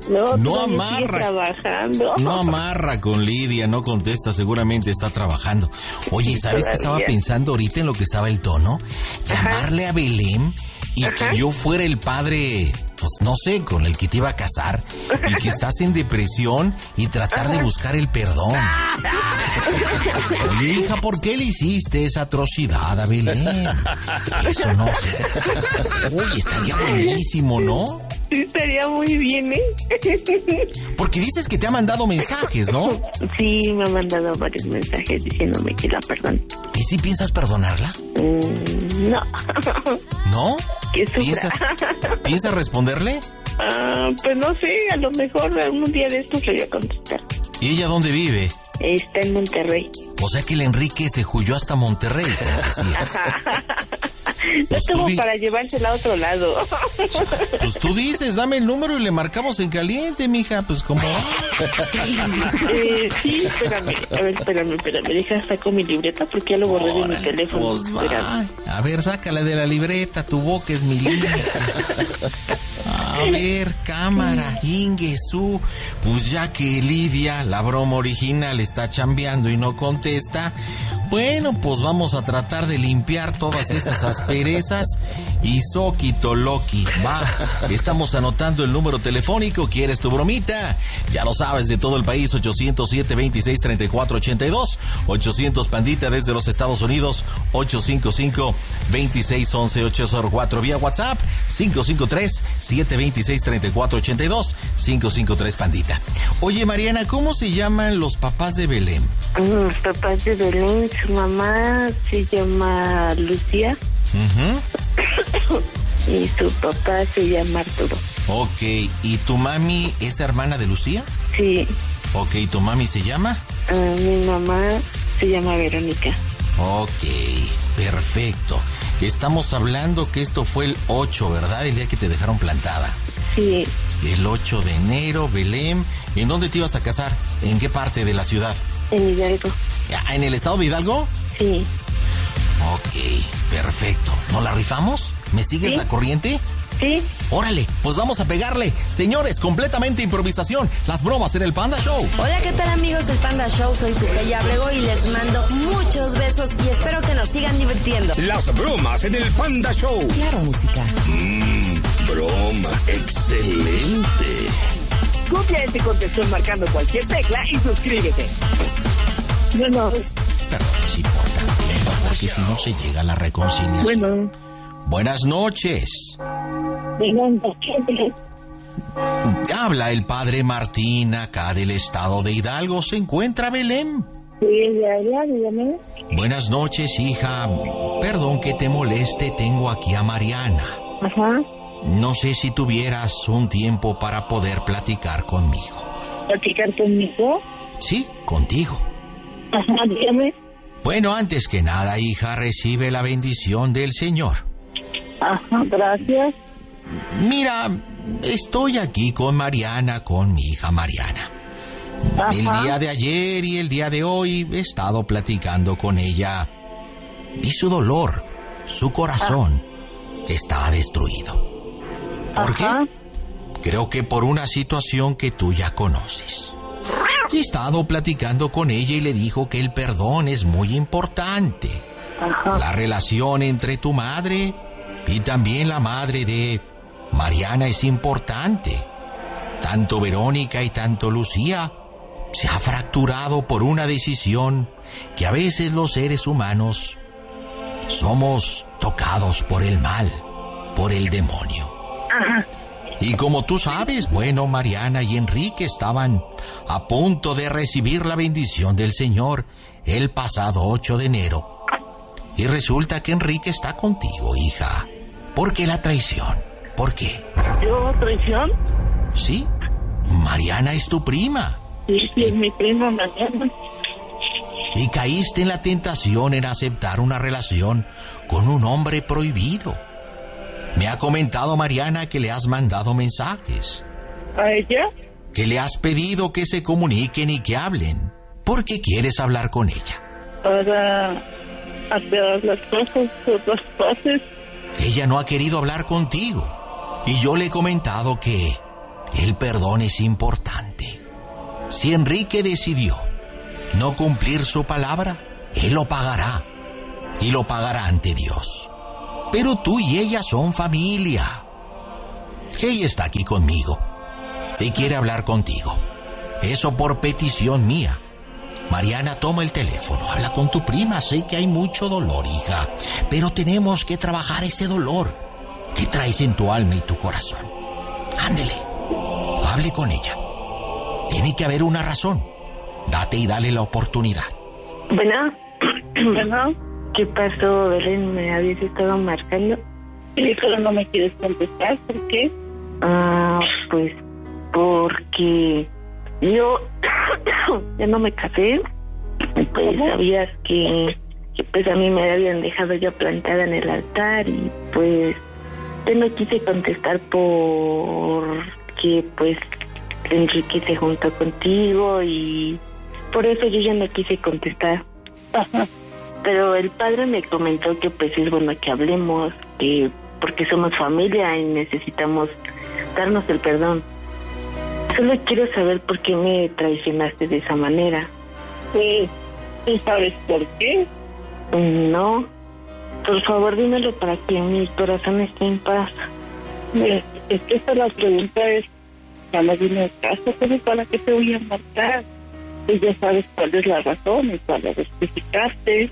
No amarra. Trabajando. No amarra con Lidia, no contesta, seguramente está trabajando. Oye, ¿sabes qué estaba pensando ahorita en lo que estaba el tono? Llamarle a Belén y que yo fuera el padre, pues no sé, con el que te iba a casar y que estás en depresión y tratar de buscar el perdón. Oye, hija, ¿por qué le hiciste esa atrocidad a Belén? Eso no sé. Oye, estaría buenísimo, ¿no? Sí, estaría muy bien, Porque dices que te ha mandado mensajes, ¿no? Sí, me ha mandado varios mensajes diciéndome que la perdone. ¿Y si piensas perdonarla? No. ¿No? Que sufra. ¿Piensas responderle? Pues no sé, a lo mejor un día de estos le voy a contestar. ¿Y ella dónde vive? Está en Monterrey. O sea que el Enrique se huyó hasta Monterrey, como decías. No estuvo para llevársela a otro lado. Pues tú dices, dame el número y le marcamos en caliente, mija, pues como... Sí, espérame. A ver, espérame. Deja, saco mi libreta porque ya lo borré de mi teléfono. Pues a ver, sácala de la libreta, tu boca es mi línea. A ver, cámara, Ingesu. Pues ya que Lidia, la broma original, está chambeando y no contesta, bueno, pues vamos a tratar de limpiar todas esas asperezas y Soquito Loki. Va, estamos anotando el número telefónico. ¿Quieres tu bromita? Ya lo sabes, de todo el país, 807-26-34-82, 800 pandita desde los Estados Unidos, 855-2611-804, vía WhatsApp, 553-726-3482, 553 pandita. Oye, Mariana, ¿cómo se llaman los papás de Belén? Los papás de Belén, su mamá se llama Lucía. Y su papá se llama Arturo. Ok, ¿y tu mami es hermana de Lucía? Sí. Ok, ¿tu mami se llama? Mi mamá se llama Verónica. Ok, perfecto. Estamos hablando que esto fue el 8, ¿verdad? El día que te dejaron plantada. Sí. El 8 de enero, Belén. ¿En dónde te ibas a casar? ¿En qué parte de la ciudad? En Hidalgo. ¿En el estado de Hidalgo? Sí. Ok, perfecto. ¿No la rifamos? ¿Me sigues la corriente? Sí. Órale, pues vamos a pegarle. Señores, completamente improvisación. Las bromas en el Panda Show. Hola, ¿qué tal, amigos del Panda Show? Soy Sujei Abrego y les mando muchos besos y espero que nos sigan divirtiendo. Las bromas en el Panda Show. Claro, música. Broma. Excelente. Copia este contestón marcando cualquier tecla y suscríbete. Bueno. Pero es importante, porque si no se llega a la reconciliación. Bueno. Buenas noches. Habla el padre Martín, acá del estado de Hidalgo. ¿Se encuentra Belén? Sí, dígame. Buenas noches, hija. Perdón que te moleste, tengo aquí a Mariana. Ajá. No sé si tuvieras un tiempo para poder platicar conmigo. ¿Platicar conmigo? Sí, contigo. Ajá, dígame. Bueno, antes que nada, hija, recibe la bendición del Señor. Ajá, gracias. Mira, estoy aquí con Mariana, con mi hija Mariana. Ajá. El día de ayer y el día de hoy he estado platicando con ella y su dolor, su corazón está destruido. ¿Por qué? Creo que por una situación que tú ya conoces. He estado platicando con ella y le dijo que el perdón es muy importante. Ajá. La relación entre tu madre y también la madre de Mariana es importante. Tanto Verónica y tanto Lucía se ha fracturado por una decisión que a veces los seres humanos somos tocados por el mal, por el demonio. Ajá. Y como tú sabes, bueno, Mariana y Enrique estaban a punto de recibir la bendición del Señor el pasado 8 de enero. Y resulta que Enrique está contigo, hija. ¿Por qué la traición? ¿Por qué? ¿Yo traición? Sí, Mariana es tu prima. Sí, es mi prima Mariana. Y caíste en la tentación en aceptar una relación con un hombre prohibido. Me ha comentado Mariana que le has mandado mensajes. ¿A ella? Que le has pedido que se comuniquen y que hablen. ¿Por qué quieres hablar con ella? Para hacer las cosas, otras cosas. Ella no ha querido hablar contigo. Y yo le he comentado que el perdón es importante. Si Enrique decidió no cumplir su palabra, él lo pagará. Y lo pagará ante Dios. Pero tú y ella son familia. Ella está aquí conmigo y quiere hablar contigo. Eso por petición mía. Mariana, toma el teléfono, habla con tu prima. Sé que hay mucho dolor, hija, pero tenemos que trabajar ese dolor que traes en tu alma y tu corazón. Ándele, hable con ella. Tiene que haber una razón. Date y dale la oportunidad. Bueno, ¿qué pasó, Belén? ¿Me habías estado marcando? Sí, pero no me quieres contestar, ¿por qué? Pues porque yo ya no me casé. Pues sabías que pues a mí me habían dejado ya plantada en el altar y pues yo no quise contestar porque pues Enrique se juntó contigo y por eso yo ya no quise contestar. Ajá. Pero el padre me comentó que pues es bueno que hablemos, que porque somos familia y necesitamos darnos el perdón. Solo quiero saber por qué me traicionaste de esa manera. Pues, ¿tú sabes por qué? No. Por favor, dímelo para que mi corazón esté en paz. Es que esa la pregunta es, ya no vine al caso, pero ¿para qué te voy a marcar? Pues ya sabes cuál es la razón y para justificarte.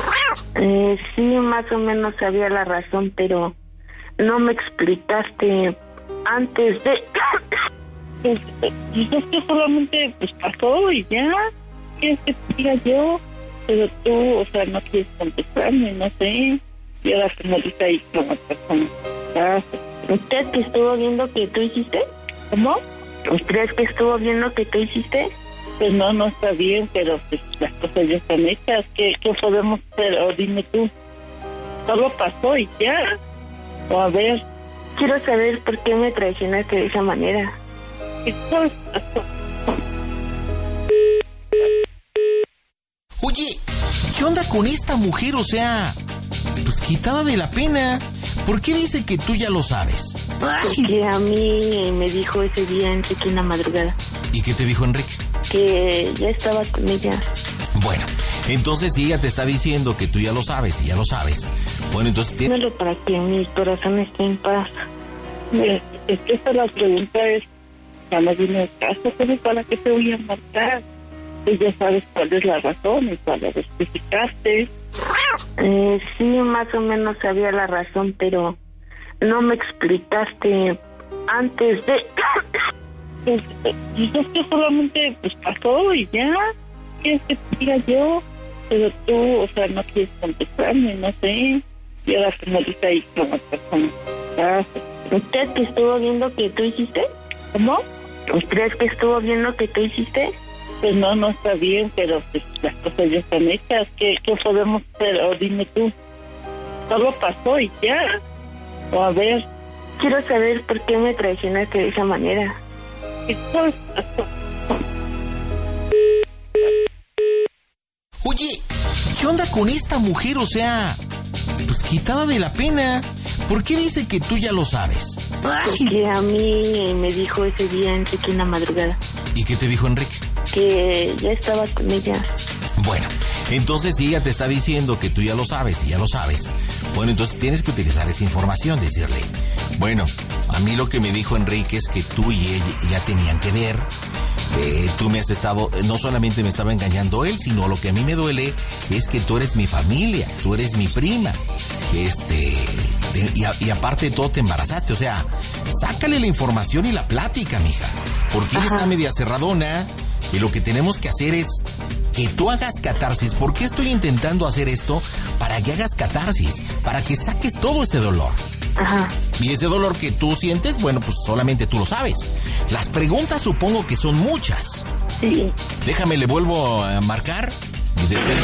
Sí, más o menos sabía la razón, pero no me explicaste antes de... Pues es que solamente pues pasó y ya. ¿Quieres que te diga yo? Pero tú, o sea, no quieres contestarme, no sé. Y ahora como dice ahí como persona. ¿Usted que estuvo viendo que tú hiciste? ¿Cómo? ¿Crees que estuvo viendo que tú hiciste? Pues no está bien, pero pues las cosas ya están hechas. ¿Qué podemos hacer? O dime tú. Solo pasó y ya. O a ver. Quiero saber por qué me traicionaste de esa manera. Oye, ¿qué onda con esta mujer? O sea, pues quitada de la pena. ¿Por qué dice que tú ya lo sabes? Porque a mí me dijo ese día Enrique en la madrugada. ¿Y qué te dijo Enrique? Que ya estaba con ella. Bueno, entonces si ella te está diciendo que tú ya lo sabes y ya lo sabes, bueno, entonces... Dímelo para que mi corazón esté en paz. Es que esa la pregunta es, ya no vine al caso, pero ¿para qué te voy a marcar? Pues ya sabes cuál es la razón y para justificarte. Sí, más o menos sabía la razón, pero no me explicaste antes de... Pues es que solamente pues pasó y ya. ¿Quieres que te diga yo? Pero tú, o sea, no quieres contestarme, no sé. Y ahora como dice ahí como persona. ¿Usted que estuvo viendo que tú hiciste? ¿Cómo? ¿Crees que estuvo viendo que tú hiciste? Pues no está bien, pero pues las cosas ya están hechas. ¿Qué podemos hacer? O dime tú. Solo pasó y ya. O a ver. Quiero saber por qué me traicionaste de esa manera. Oye, ¿qué onda con esta mujer? O sea, pues quitada de la pena. ¿Por qué dice que tú ya lo sabes? Porque a mí me dijo ese día Enrique en la madrugada. ¿Y qué te dijo Enrique? Que ya estaba con ella. Bueno, entonces si ella te está diciendo que tú ya lo sabes y ya lo sabes, bueno, entonces tienes que utilizar esa información, decirle, bueno, a mí lo que me dijo Enrique es que tú y ella ya tenían que ver. Tú me has estado, no solamente me estaba engañando él, sino lo que a mí me duele es que tú eres mi familia, tú eres mi prima, y aparte de todo te embarazaste, o sea, sácale la información y la plática, mija, porque ella está media cerradona y lo que tenemos que hacer es que tú hagas catarsis. ¿Por qué estoy intentando hacer esto? Para que hagas catarsis, para que saques todo ese dolor. Ajá. Y ese dolor que tú sientes, bueno, pues solamente tú lo sabes. Las preguntas supongo que son muchas. Sí. Déjame, le vuelvo a marcar y decirle...